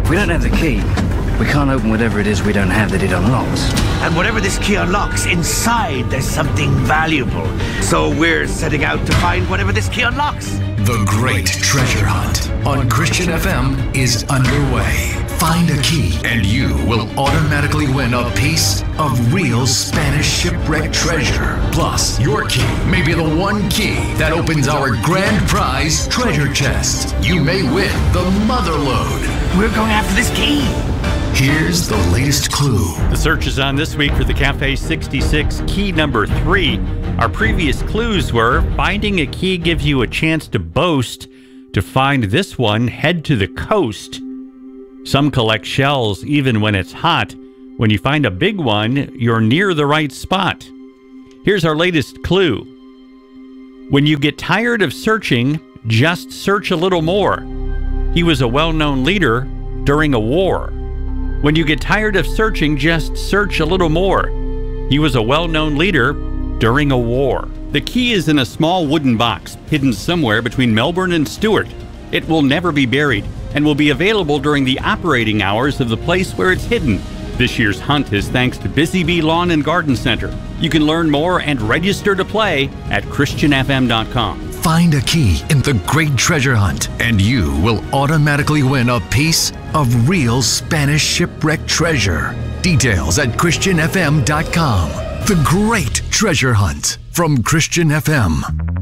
If we don't have the key, we can't open whatever it is we don't have that it unlocks. And whatever this key unlocks, inside there's something valuable. So we're setting out to find whatever this key unlocks. The Great Treasure Hunt on Christian FM is underway. Find a key and you will automatically win a piece of real Spanish shipwreck treasure. Plus, your key may be the one key that opens our grand prize treasure chest. You may win the Motherlode. We're going after this key. Here's the latest clue. The search is on this week for the Cafe 66 key number 3. Our previous clues were finding a key gives you a chance to boast. To find this one, head to the coast. Some collect shells even when it's hot. When you find a big one, you're near the right spot. Here's our latest clue. When you get tired of searching, just search a little more. He was a well-known leader during a war. When you get tired of searching, just search a little more. He was a well-known leader during a war. The key is in a small wooden box, hidden somewhere between Melbourne and Stewart. It will never be buried and will be available during the operating hours of the place where it's hidden. This year's hunt is thanks to Busy Bee Lawn and Garden Center. You can learn more and register to play at christianfm.com. Find a key in the Great Treasure Hunt, and you will automatically win a piece of real Spanish shipwreck treasure. Details at christianfm.com. The Great Treasure Hunt from Christian FM.